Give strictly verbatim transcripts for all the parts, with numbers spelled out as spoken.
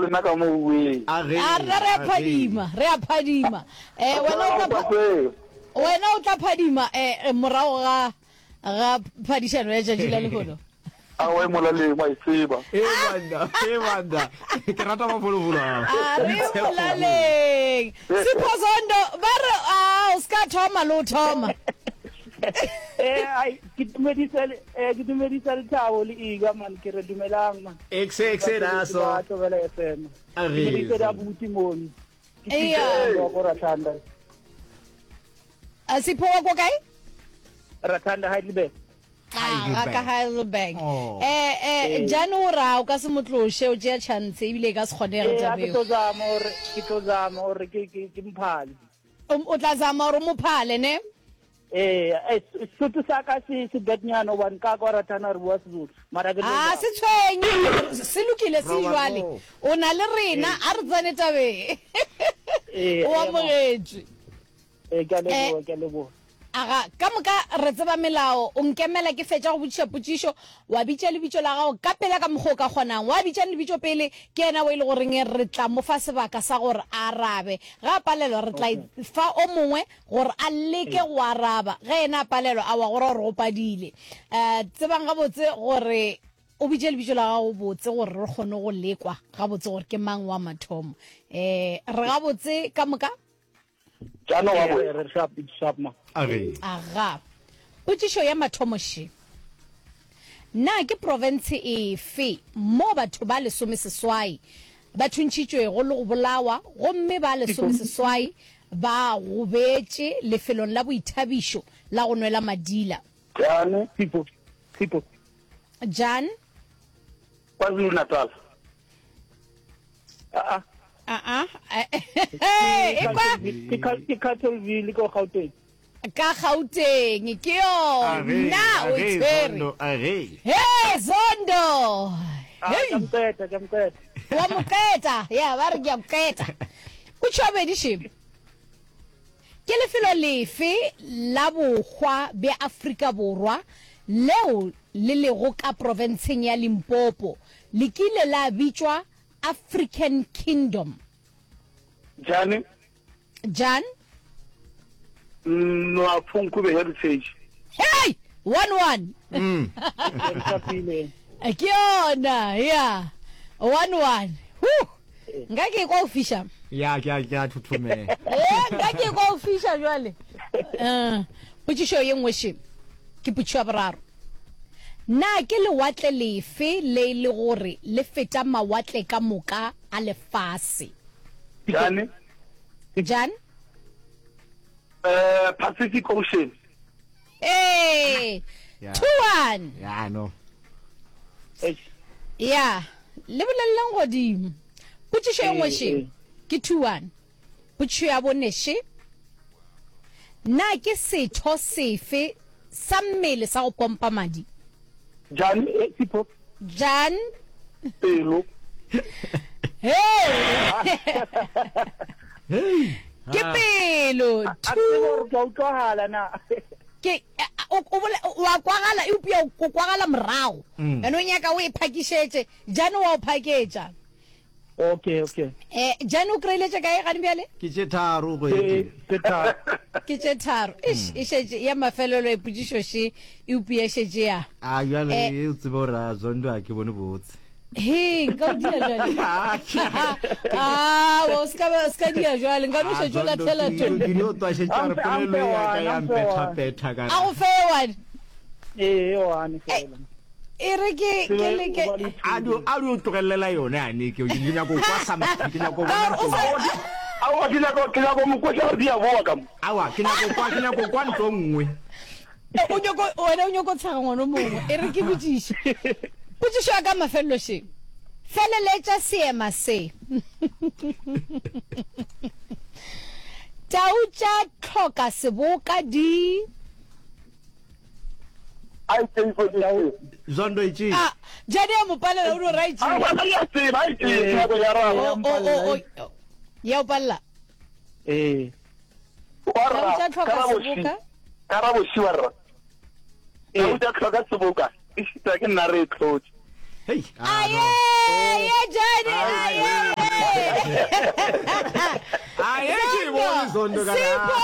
le nna ka mo we a re re phadima re a phadima eh wena o tla wena o tla phadima eh morao ga ga phadishano ya jajila le hono a we mola le mai tseba e banda e banda ke rata ba bolo bolo a re mola le Siphozondo ba re a ska thoma lo thoma eh ai kitumedisa eh kitumedisa lethabo le iga man ke re dumelang man exe exe raso ba tobela F M a re ke da buti moni iya go rathanda a Sipho wa ko kae rathanda Heidelberg ah ka Heidelberg eh eh January o ka se motloshe o tšea chance ibile ka se kgonega tabeo ke to zama or ke to zama or ke ke mphale o tla zama or mo phale ne eh sutu saka si si betnyana wan ka go rathana re bua Sezulu mara ke ah se tshwenye se lokile se jwale o na le rena a re tsane tabe eh o amogetse eh ka lebo ka lebo aga ka moka re tseba melao o nkemela ke fetša go botšiša potšišo wa bitša lebitšo la gago ka pele ka mokgwa o ka kgonang wa bitša lebitšo pele ke ena o ile goreng re tla mo fa sebaka sa gore a arabe ga a palelwa re tla fa o mongwe gore a leke go araba ge ena a palelwa a wa gore re go padile um tsebang gabotse gore o bitše lebitšo la gago botse gore re kgone go lekwa gabotse gore ke mang wa mathomo um re gabotse ka moka jana wa bo re sharp sharp ma are aga potšišo ya mathomo she na ke province efe mo batho ba lesome seswai ba thuntšitšwego le go bolawa gomme ba lesome seswai ba gobetše lefelong la boithabišo la go nwela madila jane people people Jan KwaZulu Natal ah ah ah eh ekwa ke Carletonville ko Gauteng ka Gauteng ke yo na o tsere are hey Zondo hey jamketa jamketa wa moketa ya ba re ke moketa o tshwabedi shebe ke lefelo lefe la bogwa be Afrika Borwa leo le lego ka provinceng ya Limpopo le kile la bitswa African Kingdom jane Jan no aphungkube heritage hey one one mm kapile akiona yeah one one hu ngake kwa official ya ya ya thuthume eh ngake kwa official jwale eh potšišo ye nngwe she ke potšišo ya boraro na ke lewatle lefe le le gore le feta mawatle ka moka a lefase jane Jan eh Pacific Ocean eh two one ya no yeah le bolelang godimo potšišo ye nngwe she ke two one potšišo ya bone she na ke setho sefe sa mmele sa go pompa madi jane people Jan pelo hey hey ke pelo a tsebo go tlogala na ke o wa kwagala e upia o kwagala morago eno nyaka o e phakishetse jana wa o phaketsa okay okay eh jana o kreiletse kae ga dimele ke tše tharo go ke ete ke ta ke tše tharo ish e shetse ya mafelelo e pudišo she e upia shetse ya a ya le e tsebo ra Zondo a ke bone botse he nka o dira jwale ah o ska ska dira jwale nka no shetse ka tela ke no twa she tsa re polelo ya ka ya mpetha petha ka a go fe one eh yo ane fela e re ke ke le ke a do a do tlogelela yona ane ke ke nya go kwa sama ke nya go bona awa ke la ko ke la ko mo kwa dia boa ka awa ke nya go kwa ke nya go kwa ntlo nngwe o nyoko wena o nyoko tshaga ngwana mongwe e re ke botšiše potšišo ka mafelelo she feleletša seema se tau tša tlhoka seboka di I say for you Zondo ichi ah jane ya mopalela o no right ah ba ya se ba ke ya go ya ra o o o ya opalla eh warra tau tša tlhoka seboka karabo shiwarra tau tša tlhoka seboka e shita ke nna re tlotse hey aye ye jane aye Ai ke bone zondo Sipho.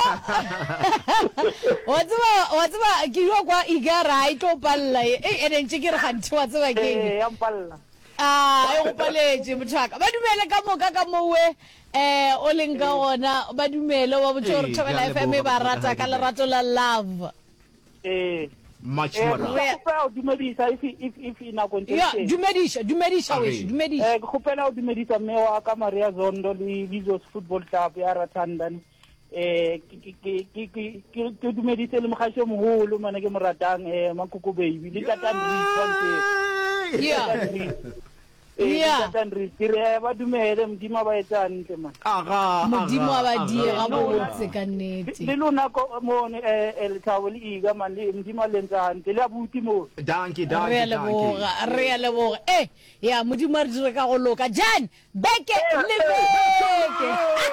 Wa tseba wa tseba ke yo kwa igara I to palla e ene ntse ke re ganthi wa tseba ke eh ya mpalla ah e go paletse mothaka ba dumele ka moka ka mowe eh o lenga ona ba dumele wa botho re thobela F M ba rata ka lerato la love eh much eh more re fa o dumedisa if if if ina konte ya dumedisha dumedisha we dumedisha eh khopela o dumedisa mme wa ka Maria Zondo le Lizos Football Club ya Rathandani eh ke ke ke ke ke dumedise le mogasho moholo mana ke moratang eh Makuku baby le tatandri tsantse yeah yeah tatandri dire ba dumele mdima ba etsang tle man aga modimo wa ba dira botse ka nnete le lona ko mo eh el tawoli iga man le mdima lentsang tle le abuti mo danki re danki le boga re le boga eh ya modimo re dire ka go loka jan beke le beke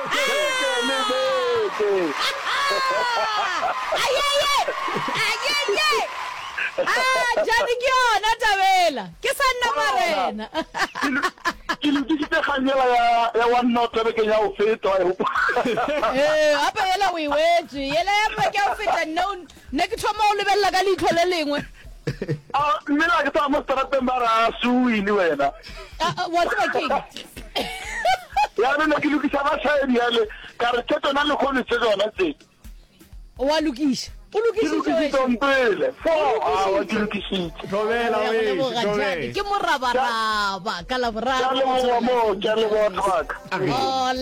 ayeye ayeye ah jani ke yona tabela ke sa nna marena ke le ditse ganyela ya ya one not be ke ya o feta eh apa yela we wetse yela ya ba ke o feta no ne ke thoma o lebella ka litho le lengwe ah mina ke tama strate mbara suwi ni wena wa tseba ke ya nna ke lokisa ba tshaedi yale ka re tseto na le khone tse tsona tse wa lukisha o lukisitse we tompele fo ah wa dilukisitse thobela we ke morabaraba ka la boraro ya le mo mo ya le mo twaka oh